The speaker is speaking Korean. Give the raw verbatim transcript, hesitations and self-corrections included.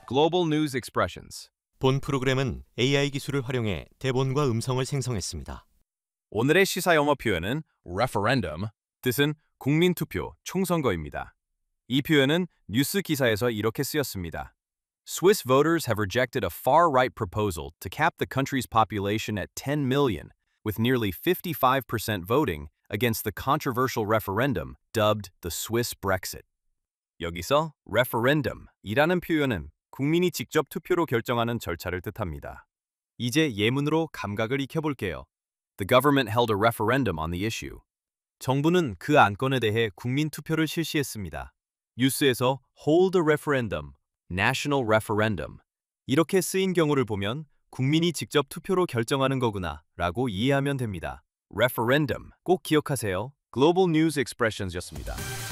Global News Expressions. 본 프로그램은 에이아이 기술을 활용해 대본과 음성을 생성했습니다. 오늘의 시사 영어 표현은 referendum, 뜻은 국민투표, 총선거입니다. 이 표현은 뉴스 기사에서 이렇게 쓰였습니다. Swiss voters have rejected a far-right proposal to cap the country's population at ten million, with nearly fifty-five percent voting against the controversial referendum dubbed the Swiss Brexit. 여기서 referendum이라는 표현은 국민이 직접 투표로 결정하는 절차를 뜻합니다. 이제 예문으로 감각을 익혀볼게요. The government held a referendum on the issue. 정부는 그 안건에 대해 국민 투표를 실시했습니다. 뉴스에서 hold a referendum, national referendum 이렇게 쓰인 경우를 보면 국민이 직접 투표로 결정하는 거구나 라고 이해하면 됩니다. referendum 꼭 기억하세요. Global News Expressions였습니다.